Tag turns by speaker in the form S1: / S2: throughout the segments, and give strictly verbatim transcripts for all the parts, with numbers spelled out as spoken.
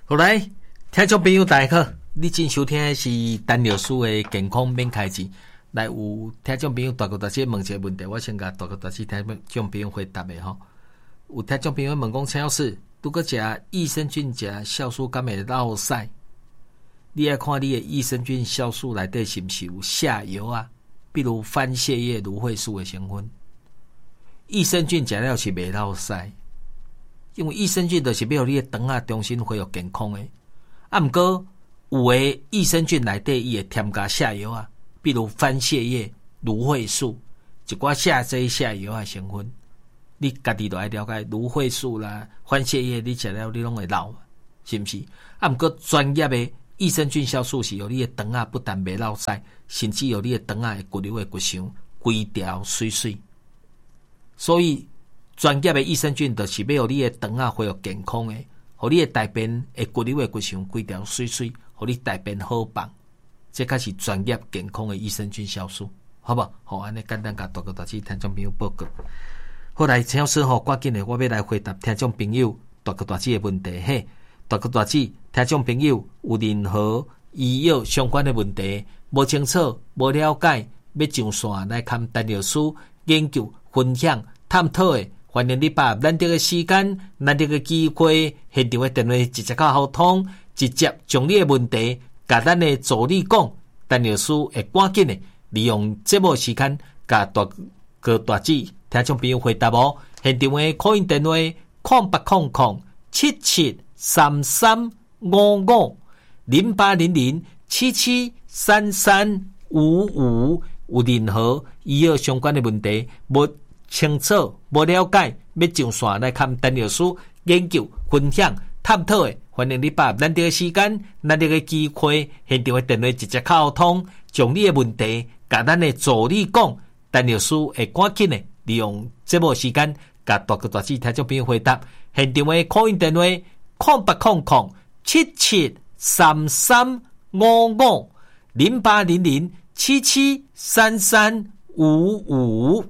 S1: 好来，听众朋友大家好，你正收听的是陈老师的健康免开钱。来，有听众朋友大哥大姐问一个问题，我先甲大哥大姐听众朋友回答的吼。有听众朋友问讲，陈老师，如果食益生菌食酵素敢会落屎？你要看你的益生菌酵素内底是不是有下游啊？比如番泻叶、芦荟素的成分。益生菌食了是袂落屎。因为益生菌就是要你的肠啊重新恢复健康的，啊，毋过有的益生菌内底伊会添加下游啊，比如番泻叶、芦荟素，一寡下这下游啊成分，你家己就要了解芦荟素啦、番泻叶，你食了你拢会老，是毋是？啊，毋过专业的益生菌酵素是由你的肠啊不但袂落屎，甚至由你的肠啊的骨瘤的骨相规条水水，所以。专业的益生菌就是要互你的肠啊恢复健康的，互你的大便的骨瘤的骨相规条水水，互你大便好放，这才是专业健康的益生菌酵素，好不好？好，安尼简单甲大哥大姐听众朋友报告。好来，陈老师吼，赶紧的，我要来回答听众朋友大哥大姐的问题。嘿，大哥大姐，听众朋友有任何医药相关的问题，无清楚、无了解，要上线来看陈老师研究、分享、探讨的。欢迎你把难得的时间、难得的机会，现场的电话直接交通，直接将你的问题，甲咱的助理讲，陈老师会赶紧的利用节目时间，甲大哥大姐听众朋友回答哦。现场的call in电话：空八空空七七三三五五零八零零七七三三五五。有任何医药相关的问题，无清楚、无了解，要上线来看陈老师研究、分享、探讨的，欢迎你把难得的时间、难得的机会，现场的电话直接沟通，将你的问题甲咱的助理讲，陈老师会赶紧的利用节目时间，甲大哥大姐听众朋友回答。现场的 call in 电话：空八空空七七三三五五零八零零七七三三五五。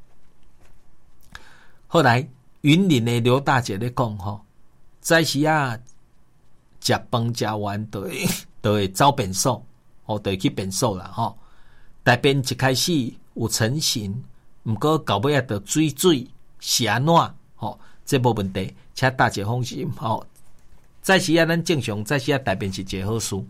S1: 后来，云林的刘大姐咧讲吼，早时啊，食饭食完就会就会走便所，哦，就会去便所啦吼。大便一开始有成型，毋过到尾啊，就水水是安怎？吼，这无问题，请大姐放心吼。早时啊，咱正常早时啊，大便是一个好事，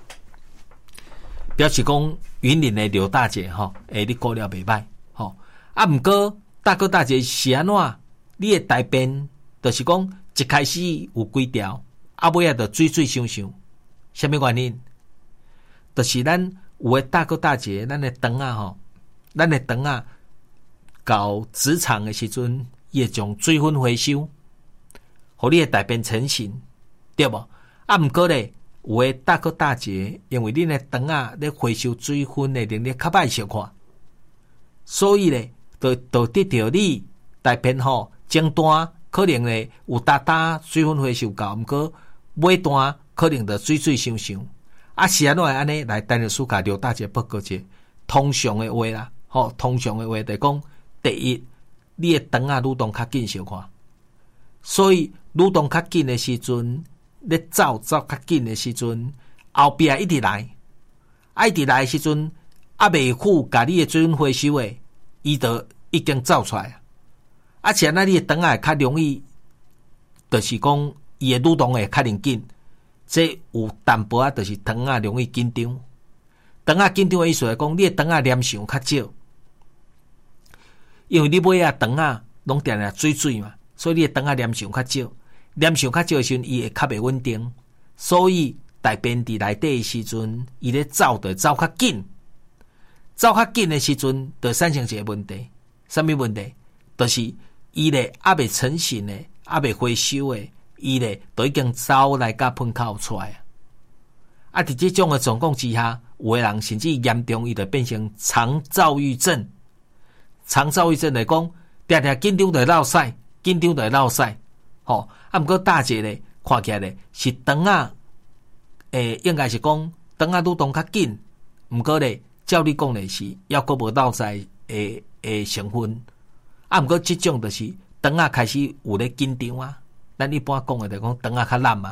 S1: 表示讲云林的刘大姐吼，诶，你过了袂歹吼。啊，毋过。大哥大姐是安怎？你的大便就是讲一开始有几条，啊尾啊就水水相相，什么原因？就是咱有的大哥大姐，咱的肠啊吼，咱的肠啊，到直肠的时阵，伊会将水分回收，互你的大便成型，对无？啊，毋过咧，有的大哥大姐，因为恁的肠啊咧回收水分的能力较歹小看，所以咧。就就得到你大便吼前段可能咧有大大水分回收够，毋过尾段可能就水水相相。啊是安怎安尼来陈老师甲刘大姐报告者，通常的话啦，吼通常的话就讲，第一，你的肠啊蠕动较紧小看，所以蠕动较紧的时阵，咧走走较紧的时阵，后壁一直来，啊一直来的时阵，啊未赴甲你的水分回收的。伊就已经走出来，而且那你的肠啊较容易，就是讲伊的蠕动会较灵紧，这有淡薄啊，就是肠啊容易紧张。肠啊紧张的意思来讲，你的肠啊黏伤较少，因为你尾啊肠啊拢定定水水嘛，所以你的肠啊黏伤较少，黏伤较少的时阵，伊会较袂稳定，所以大便伫内底的时阵，伊咧走就走较紧。走较紧的时阵，就产生一个问题，什么问题？就是伊咧还未成型的，还未回收的，伊咧都已经走来甲喷口出来。啊，伫这种的状况之下，有的人甚至严重，伊就变成肠躁郁症。肠躁郁症来讲，定定紧张就会落屎，紧张就会落屎。吼，啊，毋过大姐咧，看起来咧是肠啊，诶，应该是讲肠啊蠕动较紧，毋过咧。照你讲的是，抑阁无落屎诶诶成分，啊，毋过即种就是肠啊开始有咧紧张啊。咱一般讲的就讲肠啊较烂嘛，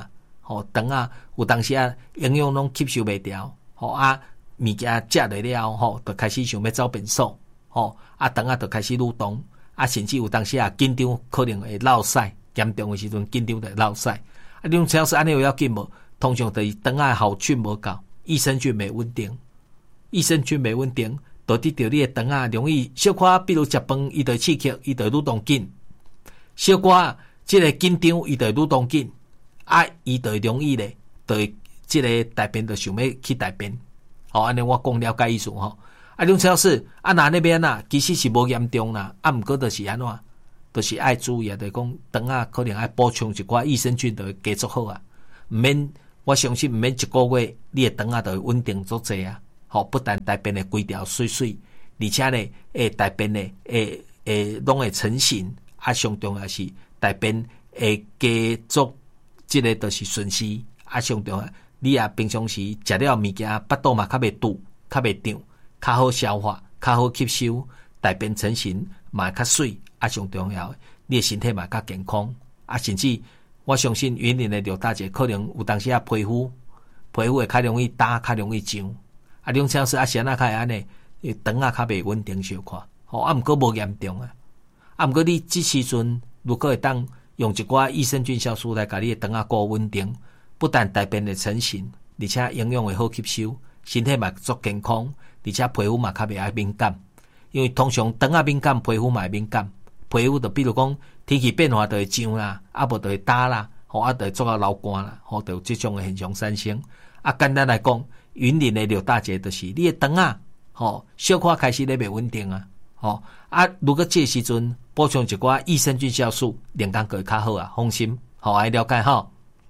S1: 吼肠啊有当时啊营养拢吸收袂掉，吼啊物件食落了吼，就开始想要走便所，吼啊肠啊就开始蠕动，啊甚至有当时啊紧张可能会落屎，严重的时阵紧张就会落屎。啊，你种只要是安尼有要紧无？通常就是肠啊好菌无够，益生菌袂稳定，益生菌袂稳定，导致着你的肠啊容易小可，比如食饭伊就刺激，伊就蠕动紧，小可即个紧张伊就蠕动紧，啊伊就容易咧，就即个大便就想要去大便。好，安尼我讲了解意思吼。啊，种只要是啊那那边啊，其實是無嚴重啦，啊毋過就是安怎，就是愛注意啊，就是講腸啊可能愛補充一寡益生菌就會加足好啊，毋免我相信毋免一個月你的腸啊就會穩定足濟啊，吼不但大便會規條水水，而且呢誒大便呢誒誒攏會成型，啊上重要是大便會加足，即個就是順時，啊上重要你啊平常時食了物件，腹肚嘛較袂堵，較袂脹。較好消化，較好吸收，大便成型嘛較水，啊上重要，你的身體嘛較健康，啊甚至我相信雲林的廖大姐可能有當時啊皮膚，皮膚會較容易打，較容易脹，啊兩種是啊先啊較會安尼，腸啊較袂穩定小可，吼啊毋過無嚴重啊，啊毋過你即時陣如果會當用一寡益生菌酵素來甲你的腸啊顧穩定，不但大便會成型，而且營養會好吸收，身體嘛足健康。而且皮膚嘛較袂愛敏感，因為通常腸啊敏感，皮膚嘛會敏感。皮膚就比如講天氣變化就會脹啦，啊無就會打啦，吼啊就會做到流汗啦，吼就有這種嘅現象產生。啊簡單來講，雲林的廖大姐就是你的腸啊，吼小可開始咧袂穩定啊，吼啊如果這時陣補充一寡益生菌酵素，連工就會較好啊，放心，好愛了解吼。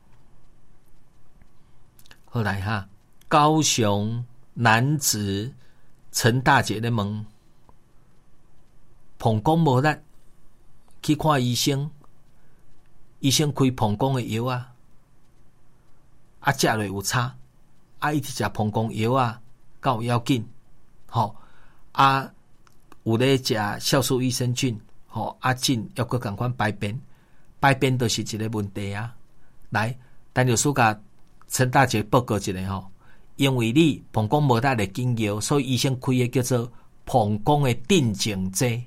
S1: 好來哈，高雄男子陳大姐咧問，膀胱無力去看醫生，醫生開膀胱的藥啊，啊食落有差，啊一直食膀胱藥啊，夠有要緊，吼啊有咧食酵素益生菌，吼啊進要閣共款排便，排便都是一個問題啊。來，等律師甲陳大姐報告一下吼。因為你膀胱無力的緊藥，所以醫生開嘅叫做膀胱的鎮靜劑。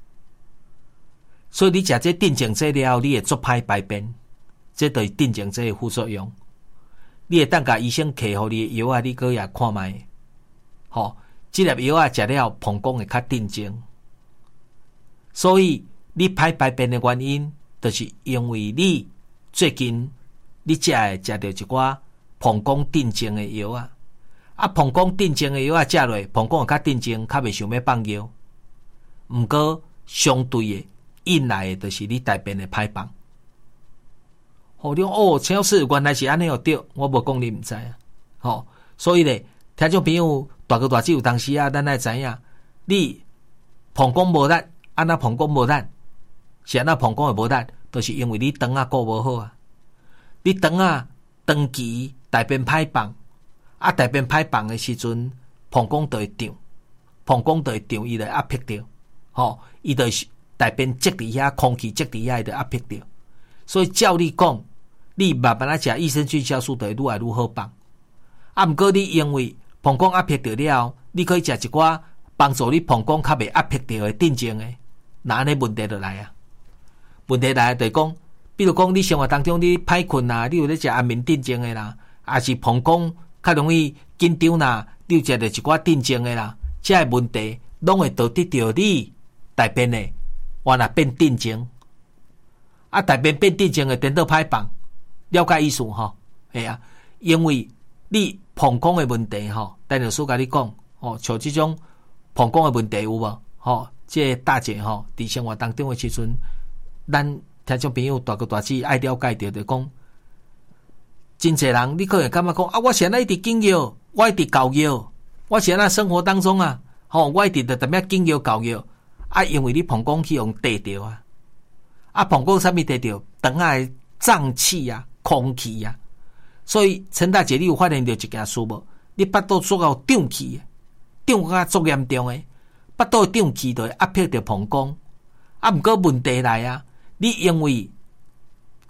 S1: 所以你食這鎮靜劑了後，你會足歹排便，這就是鎮靜劑的副作用。你會當甲醫生開互你的藥啊，你閣也看覓。吼，這粒藥啊食了後，膀胱會較鎮靜。所以你歹排便的原因，就是因為你最近你食會食到一寡膀胱鎮靜的藥啊。啊，膀胱鎮靜的藥啊，食落膀胱會較鎮靜，較袂想要放藥。毋過相對的引來的，就是你大便的歹放。好，你哦，陳老師原來是安尼哦，對，我無講你毋知啊。吼，所以咧，聽眾朋友大哥大姐有當時啊，咱愛知影，你膀胱無力，安那膀胱無力，是安那膀胱會無力，就是因為你腸啊顧無好啊。你腸啊長期大便歹放。啊，大便歹放的時陣，膀胱就會脹，膀胱就會脹，伊就壓迫着，吼，伊就是大便積佇遐，空氣積佇遐，伊就壓迫着。所以照你講，你慢慢啊食益生菌酵素，就會愈來愈好放。啊，毋過你因為膀胱壓迫着了，你可以食一寡幫助你膀胱較袂壓迫着的鎮靜的，那安尼問題就來啊。問題來就係講，比如講你生活當中你歹困啦，你有咧食安眠鎮靜的啦，還是膀胱較容易緊張啦，你有食着一寡鎮靜的啦，這個問題攏會導致着你大便的原來變鎮靜，啊大便變鎮靜的顛倒歹放，了解意思吼？係啊，因為你膀胱的問題吼，等老師甲你講，吼像這種膀胱的問題有無？吼，這個大姐吼，佇生活當中的時陣，咱聽眾朋友大哥大姐愛了解着就講。真濟人，你可能感覺講啊，我現在一直緊藥，我一直搞藥，我現在生活當中啊，吼、哦，我一直就特別緊藥搞藥，啊，因為你膀胱去用得掉啊，啊，膀胱啥物得掉，腸啊臟器啊，空氣啊，所以陳大姐，你有發現到一件事無？你腹肚做到脹氣，脹甲足嚴重誒，腹肚脹氣就會壓迫着膀胱，啊，毋過問題來啊，你因為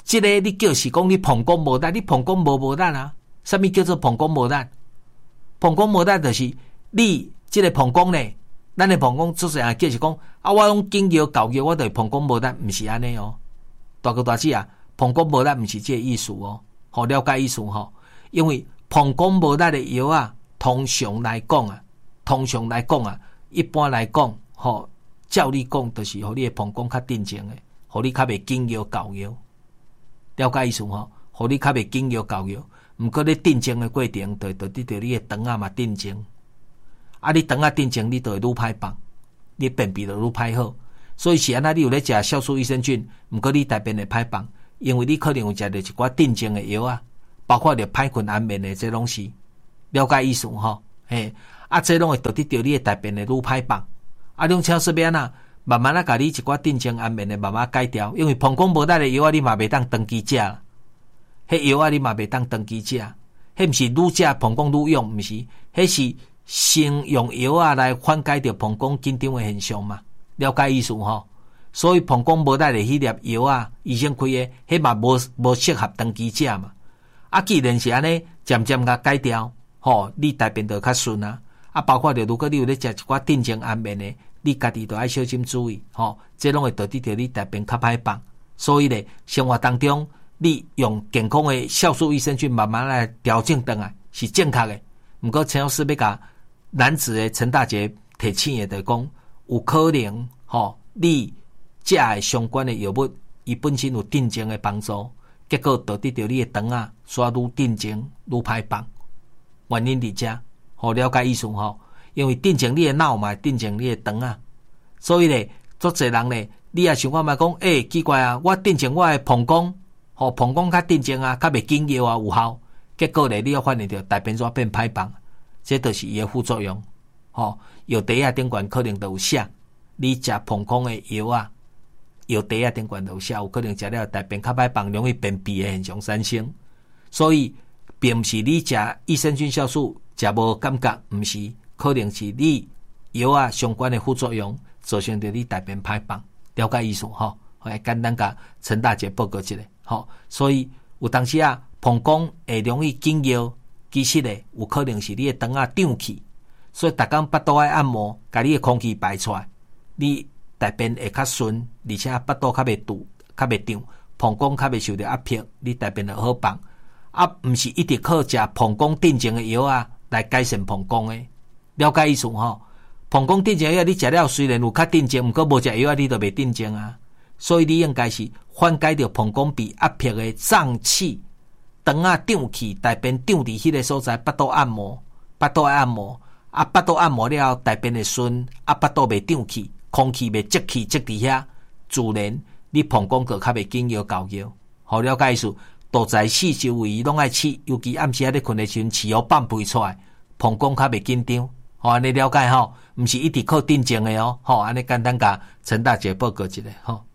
S1: 即、這個你叫是講你膀胱無力，你膀胱無無力啊？啥物叫做膀胱無力？膀胱無力就是你即個膀胱咧，咱的膀胱出世啊，叫是講啊，我用經藥搞藥，我對膀胱無力，毋是安尼哦。大哥大姐啊，膀胱無力毋是即個意思哦，好了解意思吼、哦。因為膀胱無力的藥啊，通常來講啊，通常來講啊，一般來講，吼、哦，照你講，就是互你的膀胱較定靜的，互你較袂經藥搞藥。了解意思吼，互你較袂經藥搞藥。毋過你定靜的過程，就就得到你的腸啊嘛定靜。啊，你腸啊定靜，你就會愈歹放，你便秘就愈歹好。所以是安那，你有咧食酵素益生菌，毋過你大便會歹放，因為你可能有食着一寡定靜的藥啊，包括着歹困安眠的，這攏是了解意思吼。嘿，啊，這攏會導致着你的大便會愈歹放。啊，種超說要安那，慢慢啊，甲你一寡定靜安眠的慢慢改掉，因為膀胱無力的藥啊，你嘛袂當長期食。迄藥啊，你嘛袂當長期食，迄毋是愈食膀胱愈用，毋是，迄是先用藥啊來緩解着膀胱緊張的現象嘛，了解意思吼？所以膀胱無力的迄粒藥啊，醫生開的，迄嘛無無適合長期食嘛。啊，既然是安尼，漸漸甲改掉，吼，你大便就較順啊。啊，包括着如果你有咧食一寡定靜安眠的，你家己都愛小心注意，吼，這攏會導致着你大便較歹放。所以咧，生活當中，你用健康的酵素益生菌慢慢來調整轉來是正確的。毋過陳老師要甲男子的陳大姐提醒的就講，有可能吼，你食的相關的藥物，伊本身有定靜的幫助，結果導致到你的腸啊，煞愈定靜愈歹放。原因佇遮，好了解意思吼。因為定靜你的腦嘛，定靜你的腸啊，所以咧，足儕人咧，你也想看覓講，誒、欸、奇怪啊，我定靜我的膀胱。吼，膀胱較定靜啊，較袂緊藥啊有效，結果咧，你要發現到大便怎變歹放，這都是伊的副作用。吼，藥袋啊頂懸可能都有寫，你食膀胱的藥啊，藥袋啊頂懸都有寫，有可能食了大便較歹放，容易便秘的現象產生。所以，並毋是你食益生菌酵素食無感覺，毋是，可能是你藥啊相關的副作用造成着你大便歹放。了解意思吼？我來簡單甲陳大姐報告一下。吼，所以有當時啊，膀胱會容易緊腰，其實咧有可能是你的腸啊脹氣，所以逐工腹肚愛按摩，甲你的空氣排出來，你大便會較順，而且腹肚較袂堵，較袂脹，膀胱較袂受到壓迫，你大便就好放。啊，毋是一直靠食膀胱定靜的藥啊來改善膀胱的，了解意思吼？膀胱定靜藥你食了雖然有較定靜，毋過無食藥啊，你就袂定靜啊。所以你應該是緩解着膀胱被壓迫的脹氣、腸啊脹氣、大便脹佇迄個所在，腹肚按摩，腹肚按摩，啊，腹肚按摩了後，大便會順，啊，腹肚袂脹氣，空氣袂積氣積佇遐，自然你膀胱就較袂緊要搞搖。好了解意思，肚臍四周圍攏愛試，尤其暗時仔咧困的時陣，飼互放屁出來，膀胱較袂緊張。好，安尼了解吼，毋是一直靠定靜的哦。好，安尼簡單甲陳大姐報告一下吼。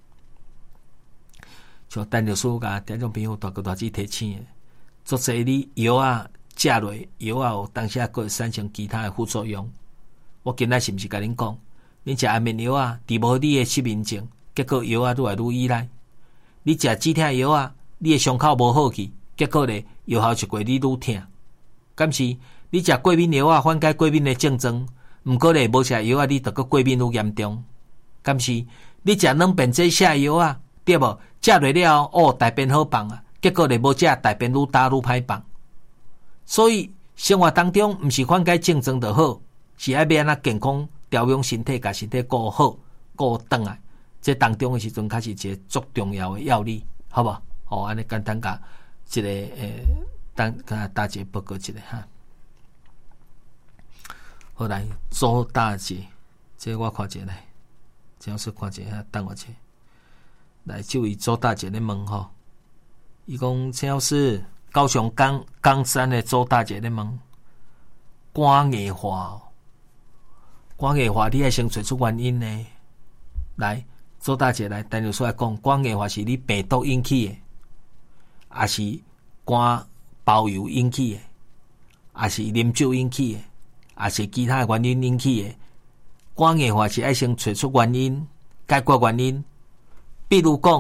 S1: 像陳律師甲聽眾朋友大哥大姐提醒的，做儕你藥啊食落，藥啊有當時啊，佫會產生其他的副作用。我今仔是毋是甲恁講，恁食安眠藥啊，治無你的失眠症，結果藥啊愈來愈依賴。你食止痛藥啊，你的傷口無好去，結果咧藥效一過你愈痛。敢是你食過敏藥啊，緩解過敏的症狀，毋過咧無食藥啊，你著佫過敏愈嚴重。敢是你食軟便劑瀉藥啊？對無？食落了哦，大便好放啊，結果咧無食，大便愈大愈歹放。所以生活當中毋是緩解症狀就好，是愛要安怎健康調養身體，甲身體顧好顧轉來。這當中的時陣，開始一個足重要的要領，好無？哦，安尼簡單甲一個誒，等甲大姐報告一下哈。好來，周大姐，這個、我看一下來，這樣是看一下，等我一下。來，這位周大姐咧問吼，伊講陳老師，高雄岡岡山的周大姐咧問，肝硬化，肝硬化你愛先找出原因呢？來，周大姐來，單就出來講，肝硬化是你病毒引起的，還是肝包油引起的，還是啉酒引起的，還是其他原因引起的？肝硬化是愛先找出原因，解決原因。比如講，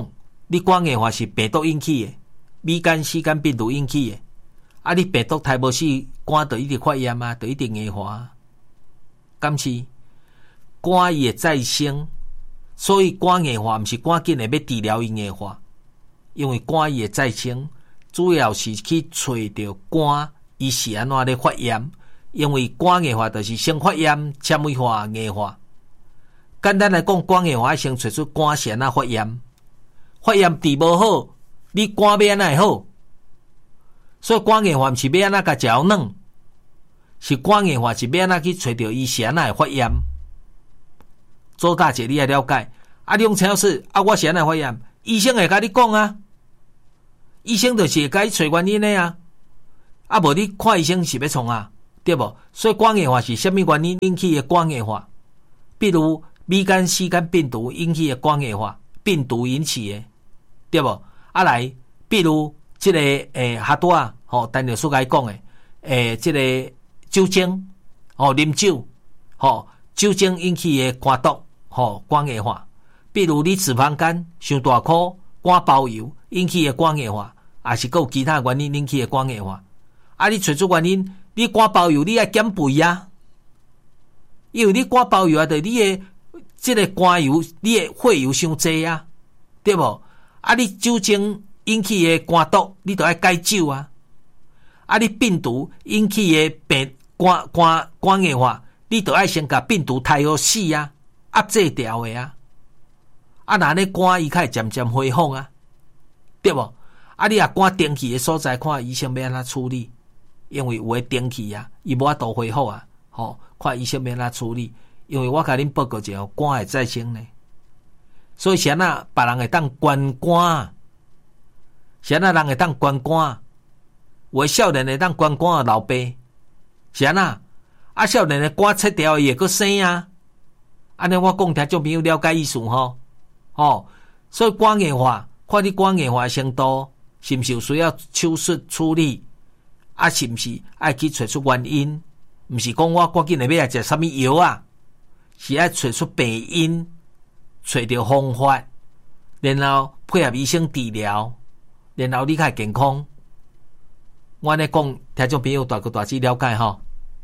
S1: 你肝硬化是病毒引起的，乙肝、C肝病毒引起的。啊，你病毒太无死，肝就一直发炎啊，就一直硬化。敢是肝伊会再生，所以肝硬化毋是赶紧的要治疗伊硬化，因为肝伊会再生，主要是去找着肝伊是安怎咧发炎，因为肝硬化就是先发炎、纤维化、硬化。简单来讲，肝硬化先找出肝是安怎发炎，发炎治无好，你肝要安怎会好？所以肝硬化毋是要安怎甲食软，是肝硬化是要安怎去找着伊是安怎会发炎。做大姐你也了解，啊，你用陈老师啊，我是安怎发炎？医生会甲你讲啊，医生就是会甲你找原因的啊，啊，无你看医生是要创啊，对无？所以肝硬化是虾米原因引起的肝硬化？比如乙肝、C肝病毒引起的肝硬化，病毒引起的，对无？啊来，比如即、這个诶，哈多啊，吼，陈老师甲伊讲诶，诶，即、這个酒精，吼，啉酒，吼，酒精引起的肝毒，吼，肝硬化。比如你脂肪肝、伤大颗、肝包油引起的肝硬化，也是还有其他原因引起的肝硬化。啊，你找出原因，你肝包油你爱减肥啊，因为你肝包油啊，就你的即个肝油，你的血油伤济啊，对无？啊，你酒精引起的肝毒，你都爱戒酒啊。啊，你病毒引起的病肝肝肝硬化，你都爱先甲病毒杀好死啊，压制掉的啊。啊，那呢肝伊开渐渐恢复啊，对无？啊，你啊肝顶起的所在，看医生要安怎处理，因为有诶顶起啊，伊无法度恢复啊，吼、哦，看医生要安怎处理。因为我甲恁报告一下，肝会再生呢，所以谁啊别人会当关肝，谁啊人会当关肝，有诶少年会当关肝的老爸，谁啊啊少年的肝切掉伊会阁生啊，安尼我讲听众朋友了解意思吼。哦，所以肝硬化，看你肝硬化的程度，是毋是有需要手术处理，啊，是毋是爱去找出原因？毋是讲我赶紧来要来食啥物药啊，是爱找出病因，找到方法，然后配合医生治疗，然后你较健康。我安尼讲，听众朋友大个大致了解吼。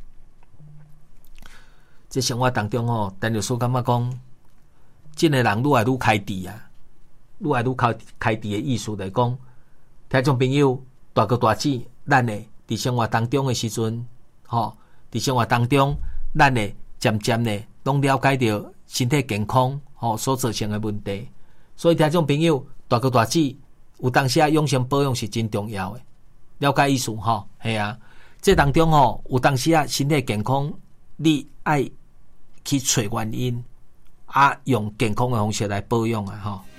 S1: 这生活当中吼，陈律师感觉讲。真个人愈来愈开智啊，愈来愈开开智的意思来讲，听众朋友大哥大姐，咱诶伫生活当中诶时阵，吼，伫生活当中，咱诶渐渐诶拢了解到身体健康吼所造成诶问题，所以听众朋友大哥大姐，有当时啊养生保养是真重要诶，了解意思吼，系啊，这当中吼有当时啊身体健康，你爱去找原因。啊，用健康的方式来保养啊，吼。